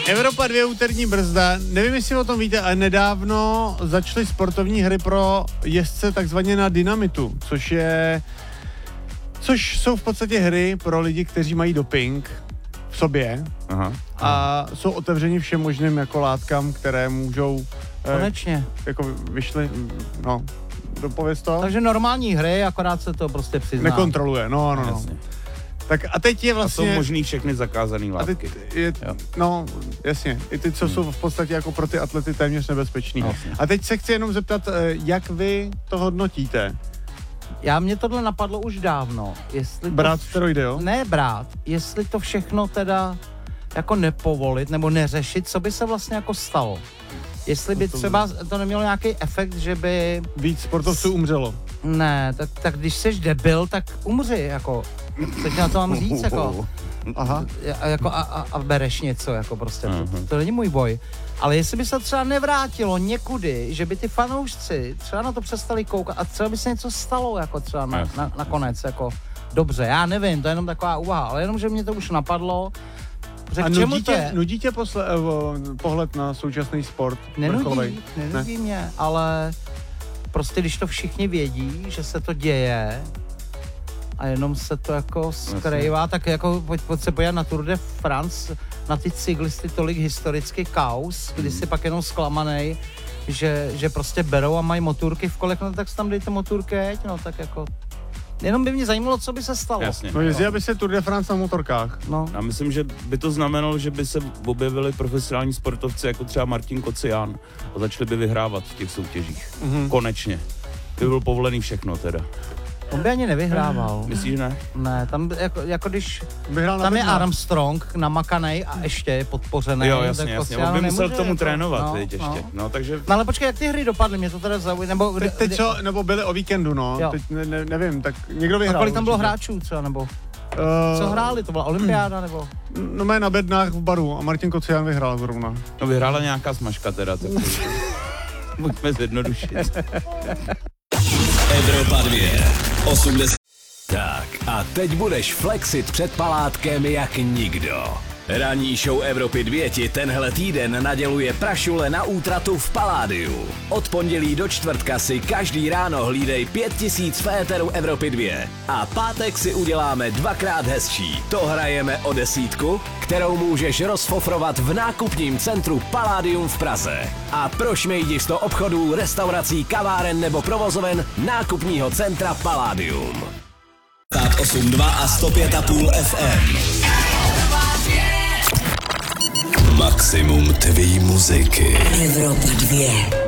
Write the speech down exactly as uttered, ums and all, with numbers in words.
Evropa dvě úterní brzda. Nevím, jestli o tom víte, ale nedávno začaly sportovní hry pro jezdce takzvaně na dynamitu, což je... Což jsou v podstatě hry pro lidi, kteří mají doping v sobě. Aha. A jsou otevřeni všem možným jako látkám, které můžou... Konečně. Eh, jako vyšly, no, dopověz to. Takže normální hry, akorát se to prostě přizná. Nekontroluje, no, no, no. Jasně. Tak a teď je vlastně... A jsou možný všechny zakázané látky. Teď je, no, jasně. I ty, co hmm. jsou v podstatě jako pro ty atlety téměř nebezpečný. No. A teď se chci jenom zeptat, jak vy to hodnotíte? Já mě tohle napadlo už dávno. Jestli brát to, steroidy, jo? Ne brát, jestli to všechno teda jako nepovolit nebo neřešit, co by se vlastně jako stalo. Jestli by třeba to nemělo nějaký efekt, že by... Víc sportovců umřelo. Ne, tak, tak když jsi debil, tak umři, jako. Co ti na to mám říct, jako. Aha. A, jako a, a, a bereš něco, jako prostě. Uh-huh. To, to není můj boj. Ale jestli by se třeba nevrátilo někudy, že by ty fanoušci třeba na to přestali koukat a třeba by se něco stalo, jako třeba na, na, nakonec, jako dobře, já nevím, to je jenom taková úvaha, ale jenom, že mě to už napadlo. A nudí tě, nudí tě posle, eh, pohled na současný sport? Nenudí, nenudí ne? mě, ale prostě když to všichni vědí, že se to děje a jenom se to jako skrývá, tak jako pojď, pojď se podívat na Tour de France, na ty cyklisty tolik historicky kaus, kdy si pak jenom zklamanej, že, že prostě berou a mají motorky v kolech, no tak si tam dejte motorky, no tak jako... Jenom by mě zajímalo, co by se stalo. Jasně. No jezdí, aby se Tour de France na motorkách. No. Já myslím, že by to znamenalo, že by se objevili profesionální sportovci, jako třeba Martin Kocián, a začali by vyhrávat v těch soutěžích. Mm-hmm. Konečně. By byl povolený všechno teda. On by ani nevyhrával. Myslíš, že ne? Ne, tam jako, jako když... Vyhrál tam je Armstrong namakanej a ještě je podpořený. Jo, jasně, jasně. On by musel k tomu jako, trénovat, no, teď ještě. No. no, takže... No ale počkej, jak ty hry dopadly, mě to teda zaujím, nebo... Teď, teď co, nebo byly o víkendu, no. Jo. Teď ne, ne, nevím, tak někdo vyhrál. A kolik tam bylo určitě. hráčů třeba, nebo... Uh, co hráli, to byla olympiáda, nebo... No mé na bednách v baru a Martin Kocián vyhrál zrovna. No vyhrála nějaká smažka teda, tak můžeme zjednodušit. Evropa dvě, osmdesát. Tak a teď budeš flexit před palátkem jak nikdo. Ranní show Evropy dvě ti tenhle týden naděluje prašule na útratu v Paládiu. Od pondělí do čtvrtka si každý ráno hlídej pět tisíc v éteru Evropy dvě. A pátek si uděláme dvakrát hezčí. To hrajeme o desítku, kterou můžeš rozfofrovat v nákupním centru Paládium v Praze. A pro šmejdisto obchodů, restaurací, kaváren nebo provozoven nákupního centra Paládium. osm dva a sto pět a půl F M. Maximum tvý muziky. Evropa dvě.